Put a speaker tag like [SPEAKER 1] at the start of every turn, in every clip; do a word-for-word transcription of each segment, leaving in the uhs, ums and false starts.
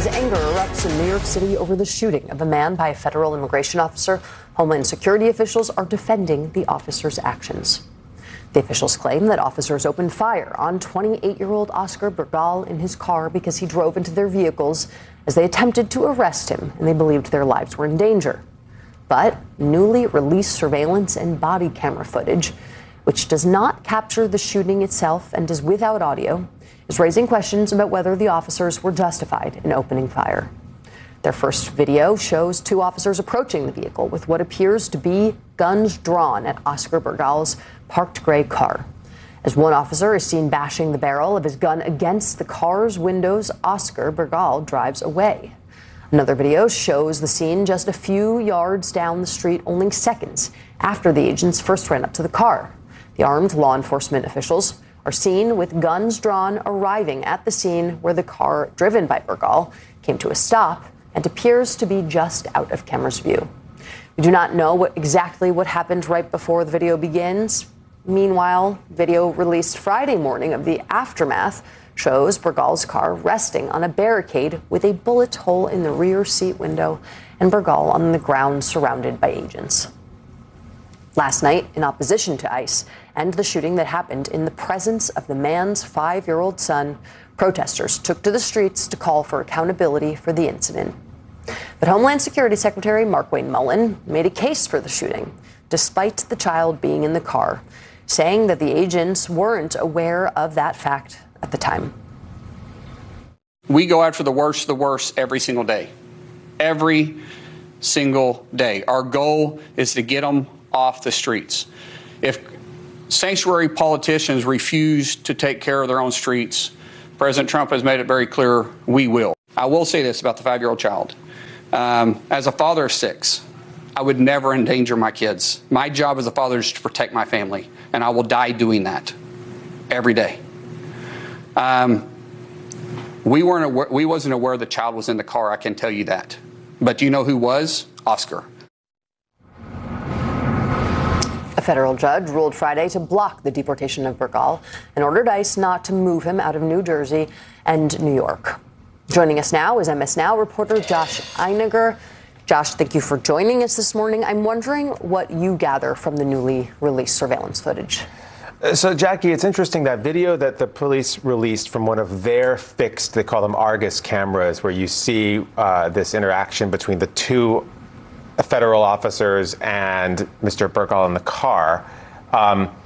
[SPEAKER 1] As anger erupts in New York City over the shooting of a man by a federal immigration officer, Homeland Security officials are defending the officer's actions. The officials claim that officers opened fire on twenty-eight-year-old Oscar Bergal in his car because he drove into their vehicles as they attempted to arrest him, and they believed their lives were in danger. But newly released surveillance and body camera footage, which does not capture the shooting itself and is without audio, is raising questions about whether the officers were justified in opening fire. Their first video shows two officers approaching the vehicle with what appears to be guns drawn at Oscar Bergal's parked gray car. As one officer is seen bashing the barrel of his gun against the car's windows, Oscar Bergal drives away. Another video shows the scene just a few yards down the street, only seconds after the agents first ran up to the car. The armed law enforcement officials are seen with guns drawn arriving at the scene where the car driven by Bergal came to a stop and appears to be just out of camera's view. We do not know what exactly what happened right before the video begins. Meanwhile, video released Friday morning of the aftermath shows Bergal's car resting on a barricade with a bullet hole in the rear seat window and Bergal on the ground surrounded by agents. Last night, in opposition to ICE and the shooting that happened in the presence of the man's five-year-old son, protesters took to the streets to call for accountability for the incident. But Homeland Security Secretary Markwayne Mullin made a case for the shooting, despite the child being in the car, saying that the agents weren't aware of that fact at the time.
[SPEAKER 2] We go after the worst of the worst every single day. Every single day. Our goal is to get them off the streets. If sanctuary politicians refuse to take care of their own streets, President Trump has made it very clear we will. I will say this about the five-year-old child. Um, as a father of six, I would never endanger my kids. My job as a father is to protect my family, and I will die doing that every day. Um, we weren't aware, we wasn't aware the child was in the car, I can tell you that. But do you know who was? Oscar.
[SPEAKER 1] A federal judge ruled Friday to block the deportation of Bergal and ordered ICE not to move him out of New Jersey and New York. Joining us now is M S Now reporter Josh Einiger. Josh, thank you for joining us this morning. I'm wondering what you gather from the newly released surveillance footage.
[SPEAKER 3] So, Jackie, it's interesting that video that the police released from one of their fixed, they call them Argus cameras, where you see uh, this interaction between the two federal officers and Mister Bergal in the car. Um,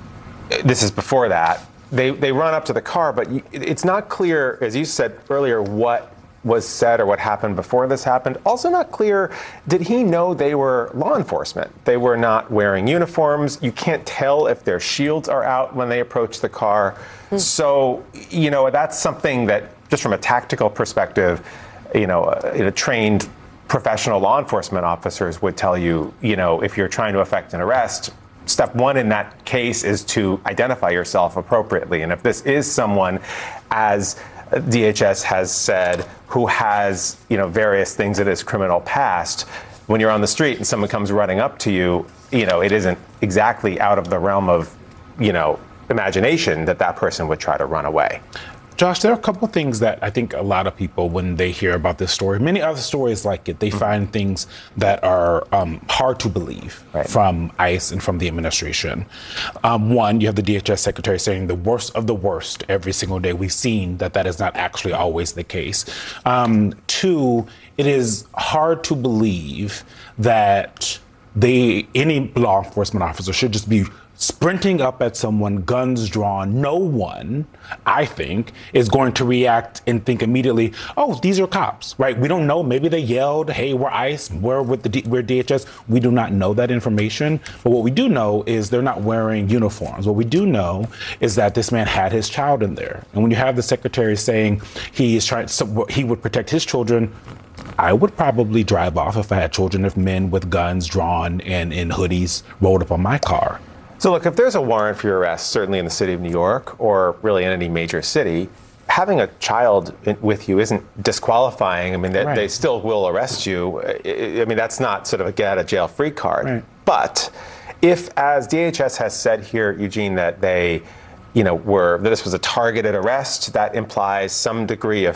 [SPEAKER 3] this is before that. They, they run up to the car, but it's not clear, as you said earlier, what was said or what happened before this happened. Also not clear, did he know they were law enforcement? They were not wearing uniforms. You can't tell if their shields are out when they approach the car. Mm. So, you know, that's something that, just from a tactical perspective, you know, uh, trained professional law enforcement officers would tell you, you know, if you're trying to effect an arrest, step one in that case is to identify yourself appropriately. And if this is someone, as D H S has said, who has, you know, various things in his criminal past, when you're on the street and someone comes running up to you, you know, it isn't exactly out of the realm of, you know, imagination that that person would try to run away.
[SPEAKER 4] Josh, there are a couple of things that I think a lot of people, when they hear about this story, many other stories like it, they mm-hmm. find things that are um, hard to believe right. from ICE and from the administration. Um, one, you have the D H S secretary saying the worst of the worst every single day. We've seen that that is not actually always the case. Um, two, it is hard to believe that they, any law enforcement officer should just be sprinting up at someone, guns drawn. No one, I think, is going to react and think immediately, oh, these are cops, right? We don't know. Maybe they yelled, hey, we're ICE, we're with the D- we're D H S. We do not know that information. But what we do know is they're not wearing uniforms. What we do know is that this man had his child in there. And when you have the secretary saying he is trying, so he would protect his children, I would probably drive off if I had children, if men with guns drawn and in hoodies rolled up on my car.
[SPEAKER 3] So look, if there's a warrant for your arrest, certainly in the city of New York or really in any major city, having a child in, with you isn't disqualifying. I mean, they, right. they still will arrest you. I, I mean, that's not sort of a get out of jail free card. Right. But if, as D H S has said here, Eugene, that they, you know, were, that this was a targeted arrest, that implies some degree of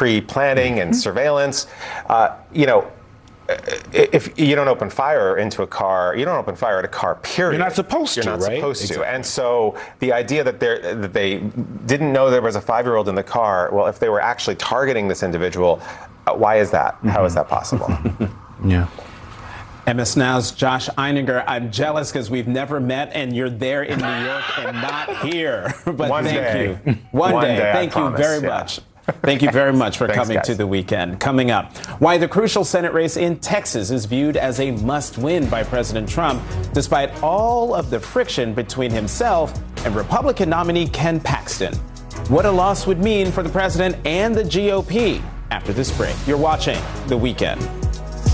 [SPEAKER 3] pre-planning and surveillance. Uh, you know, if you don't open fire into a car, you don't open fire at a car, period.
[SPEAKER 4] You're not supposed
[SPEAKER 3] You're
[SPEAKER 4] to,
[SPEAKER 3] not
[SPEAKER 4] right?
[SPEAKER 3] supposed to.
[SPEAKER 4] Exactly.
[SPEAKER 3] And so the idea that, they're, that they didn't know there was a five-year-old in the car, well, if they were actually targeting this individual, uh, why is that? Mm-hmm. How is that possible?
[SPEAKER 4] Yeah.
[SPEAKER 5] M S Now's Josh Eininger. I'm jealous because we've never met, and you're there in New York and not here. But
[SPEAKER 3] One
[SPEAKER 5] thank
[SPEAKER 3] day.
[SPEAKER 5] you. One,
[SPEAKER 3] One
[SPEAKER 5] day.
[SPEAKER 3] day, I
[SPEAKER 5] Thank you
[SPEAKER 3] promise,
[SPEAKER 5] very
[SPEAKER 3] yeah.
[SPEAKER 5] much. Thank you very much for
[SPEAKER 3] Thanks,
[SPEAKER 5] coming
[SPEAKER 3] guys.
[SPEAKER 5] to the weekend. Coming up, why the crucial Senate race in Texas is viewed as a must-win by President Trump, despite all of the friction between himself and Republican nominee Ken Paxton. What a loss would mean for the president and the G O P. After this break, you're watching The Weekend.